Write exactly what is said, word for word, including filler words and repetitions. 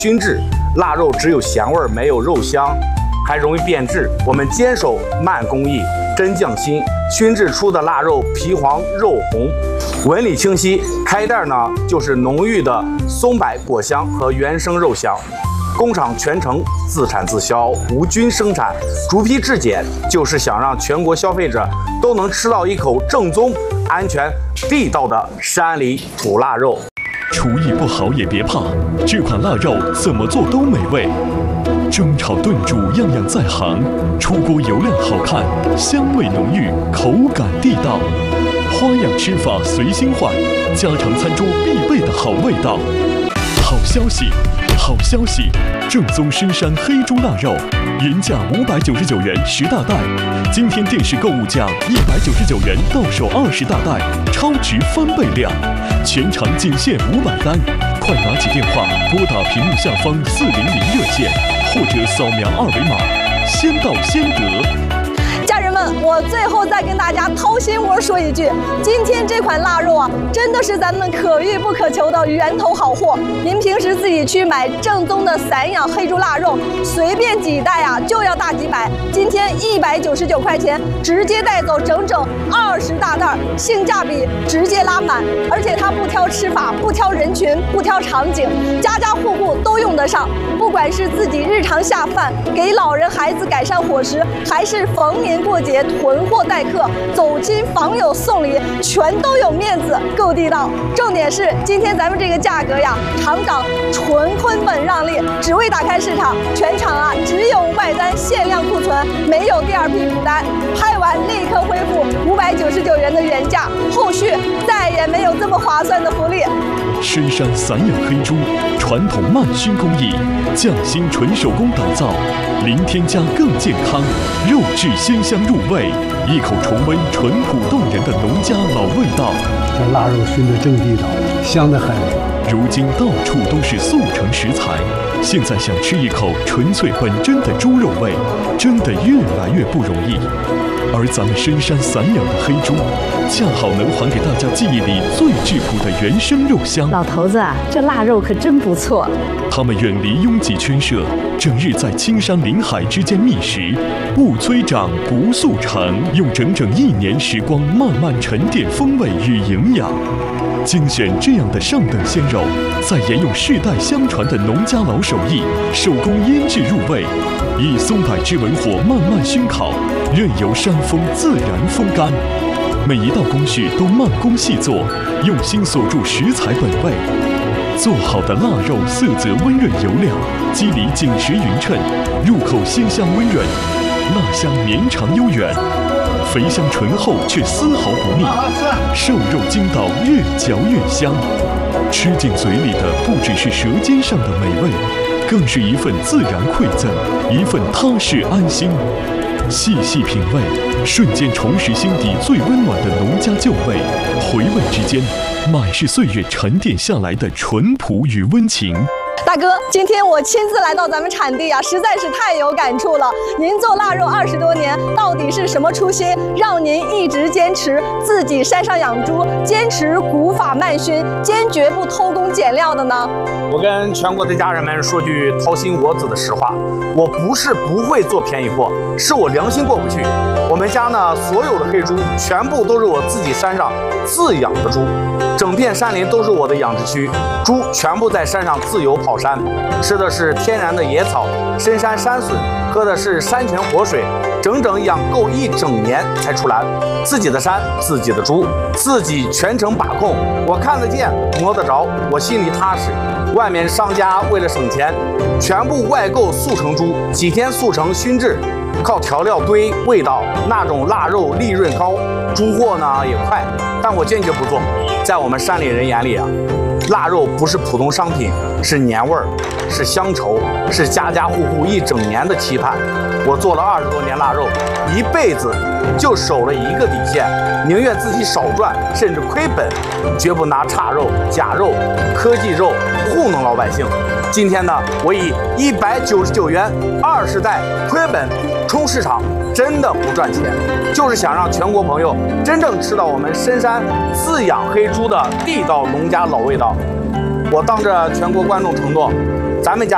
熏制，腊肉只有咸味没有肉香，还容易变质。我们坚守慢工艺、真匠心，熏制出的腊肉皮黄肉红，纹理清晰。开袋呢就是浓郁的松柏果香和原生肉香。工厂全程自产自销，无菌生产，逐批质检，就是想让全国消费者都能吃到一口正宗、安全、地道的山里土腊肉。 厨艺不好也别怕，这款腊肉怎么做都美味。蒸炒炖煮样样在行，出锅油亮好看，香味浓郁，口感地道。花样吃法随心换，家常餐桌必备的好味道。好消息！好消息！正宗深山黑猪腊肉，原价五百九十九元十大袋，今天电视购物价一百九十九元到手二十大袋，超值翻倍量，全场仅限五百单，快拿起电话拨打屏幕下方四零零热线，或者扫描二维码，先到先得。 家人们，我最后再跟大家掏心窝说一句，今天这款腊肉啊，真的是咱们可遇不可求的源头好货。您平时自己去买正宗的散养黑猪腊肉，随便几袋啊就要大几百，今天一百九十九块钱，直接带走整整二十大袋，性价比直接拉满。而且它不挑吃法，不挑人群，不挑场景，家家户户都用得上。不管是自己日常下饭，给老人孩子改善伙食，还是逢年过节囤货待客，走亲访友送礼，全都有面子，够地道。重点是今天咱们这个价格呀，厂长纯坤本让利，只为打开市场，全场啊只有五百单限量库存，没有第二批补单，拍完立刻恢复五百九十九元的原价，后续再也没有这么划算的福利。 深山散养黑猪，传统慢熏工艺，匠心纯手工打造，零添加更健康，肉质鲜香入味，一口重温淳朴动人的农家老味道。 这腊肉熏得正地道，香得很。 如今到处都是速成食材，现在想吃一口纯粹本真的猪肉味，真的越来越不容易。而咱们深山散养的黑猪，恰好能还给大家记忆里最质朴的原生肉香。 老头子啊，这腊肉可真不错。 他们远离拥挤圈舍，整日在青山林海之间觅食，不催长不速成，用整整一年时光慢慢沉淀风味与营养。精选这样的上等鲜肉，再沿用世代相传的农家老手艺，手工腌制入味，以松柏之文火慢慢熏烤，任由山风自然风干。每一道工序都慢工细作，用心锁住食材本味。做好的腊肉色泽温润油亮，肌理紧实匀称，入口鲜香温润，腊香绵长悠远，肥香醇厚却丝毫不腻，瘦肉筋道越嚼越香。吃进嘴里的不只是舌尖上的美味，更是一份自然馈赠，一份踏实安心。细细品味，瞬间重拾心底最温暖的农家旧味，回味之间，满是岁月沉淀下来的淳朴与温情。 大哥，今天我亲自来到咱们产地啊，实在是太有感触了。您做腊肉二十多年，到底是什么初心，让您一直坚持自己山上养猪，坚持古法慢熏，坚决不偷工减料的呢？ 我跟全国的家人们说句掏心窝子的实话，我不是不会做便宜货，是我良心过不去。我们家呢，所有的黑猪全部都是我自己山上自养的猪，整片山林都是我的养殖区，猪全部在山上自由跑山，吃的是天然的野草、深山山笋，喝的是山泉活水，整整养够一整年才出栏。自己的山，自己的猪，自己全程把控，我看得见，摸得着，我心里踏实。外面商家为了省钱，全部外购速成猪，几天速成熏制，靠调料堆味道，那种腊肉利润高，猪货呢也快。但我坚决不做，在我们山里人眼里啊，腊肉不是普通商品，是年味儿，是乡愁，是家家户户一整年的期盼。我做了二十多年腊肉，一辈子就守了一个底线，宁愿自己少赚甚至亏本，绝不拿差肉、假肉、科技肉糊弄老百姓。今天呢，我以一百九十九元二十袋亏本冲市场，真的不赚钱，就是想让全国朋友真正吃到我们深山自养黑猪的地道农家老味道。我当着全国观众承诺，咱们家